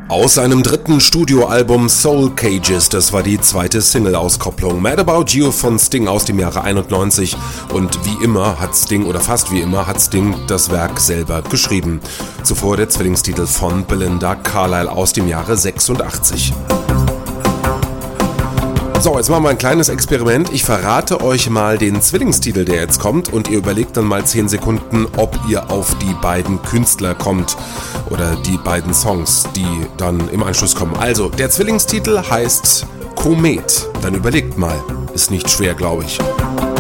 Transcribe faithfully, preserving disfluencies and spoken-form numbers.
Aus seinem dritten Studioalbum Soul Cages, das war die zweite Single-Auskopplung. Mad About You von Sting aus dem Jahre einundneunzig, und wie immer hat Sting, oder fast wie immer, hat Sting das Werk selber geschrieben. Zuvor der Zwillingstitel von Belinda Carlisle aus dem Jahre sechsundachtzig. So, jetzt machen wir ein kleines Experiment. Ich verrate euch mal den Zwillingstitel, der jetzt kommt, und ihr überlegt dann mal zehn Sekunden, ob ihr auf die beiden Künstler kommt oder die beiden Songs, die dann im Anschluss kommen. Also, der Zwillingstitel heißt Komet. Dann überlegt mal. Ist nicht schwer, glaube ich.